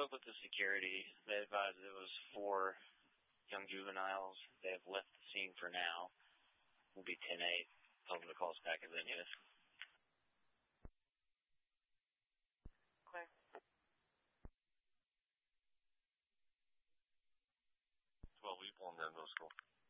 spoke with the security. They advised it was 4 young juveniles. They have left the scene for now. We'll be 10-8. Tell them to call us back if they need us. Clear. 12 people in Denville School.